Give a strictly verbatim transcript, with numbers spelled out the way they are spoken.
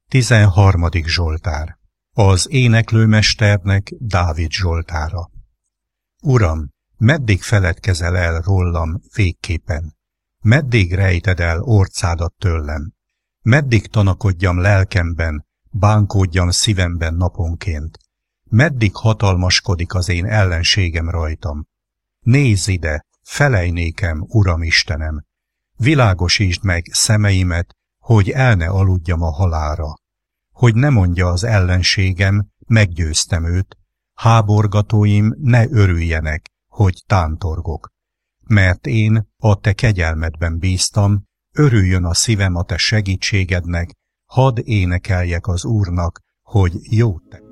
Tizenharmadik Zsoltár. Az éneklőmesternek Dávid Zsoltára. Uram, meddig feledkezel el rólam végképpen? Meddig rejted el orcádat tőlem? Meddig tanakodjam lelkemben, bánkódjam szívemben naponként? Meddig hatalmaskodik az én ellenségem rajtam? Nézz ide, felej nékem, Uram Istenem! Világosítsd meg szemeimet, hogy el ne aludjam a halálra. Hogy ne mondja az ellenségem, meggyőztem őt, háborgatóim ne örüljenek, hogy tántorgok. Mert én a te kegyelmedben bíztam, örüljön a szívem a te segítségednek, hadd énekeljek az Úrnak, hogy jót te.